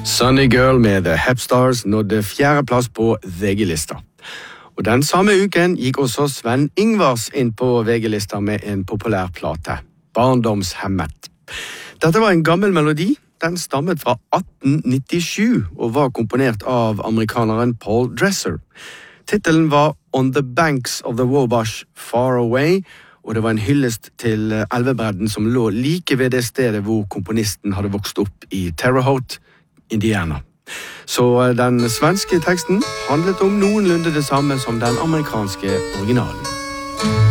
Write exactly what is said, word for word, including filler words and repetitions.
Sunny Girl med The Hepstars nådde fjerde plass på V G-lista. Og den samme uken gikk også Sven Ingvars inn på V G-lista med en populær plate, Barndomshemmet. Dette var en gammel melodi. Den stammet fra atten nittisju og var komponert av amerikaneren Paul Dresser. Titelen var On the Banks of the Wabash Far Away, og det var en hyllest til elvebredden som lå like ved det stedet hvor komponisten hadde vokst opp i Terre Haute, Indiana. Så den svenske teksten handlet om noenlunde det samme som den amerikanske originalen.